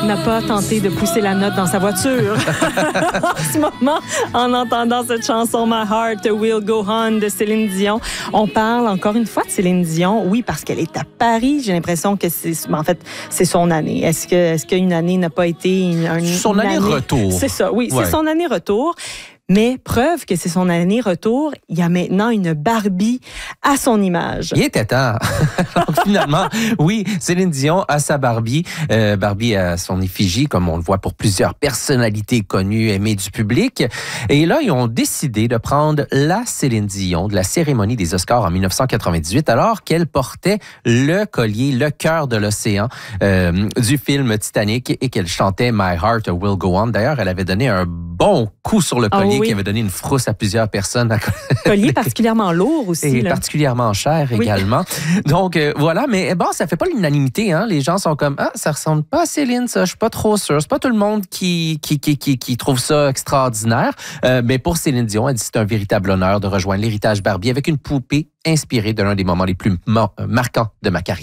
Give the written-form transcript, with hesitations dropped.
n'a pas tenté de pousser la note dans sa voiture en ce moment en entendant cette chanson My Heart Will Go On de Céline Dion. On parle encore une fois de Céline Dion, oui, parce qu'elle est à Paris. J'ai l'impression que c'est son année. Est-ce qu'une année n'a pas été son année retour? C'est ça, oui, c'est son année retour. Mais preuve que c'est son année retour, il y a maintenant une Barbie à son image. Il était temps. Donc, finalement, oui, Céline Dion a sa Barbie. Barbie a son effigie, comme on le voit pour plusieurs personnalités connues, aimées du public. Et là, ils ont décidé de prendre la Céline Dion de la cérémonie des Oscars en 1998, alors qu'elle portait le collier, le cœur de l'océan du film Titanic et qu'elle chantait My Heart Will Go On. D'ailleurs, elle avait donné un bon coup sur le collier qui avait donné une frousse à plusieurs personnes. Collier particulièrement lourd aussi. Et particulièrement cher également. Donc, voilà. Mais bon, ça fait pas l'unanimité. Hein? Les gens sont comme, ça ressemble pas à Céline, ça. Je suis pas trop sûr. C'est pas tout le monde qui trouve ça extraordinaire. Mais pour Céline Dion, elle dit c'est un véritable honneur de rejoindre l'héritage Barbie avec une poupée inspirée de l'un des moments les plus marquants de ma carrière.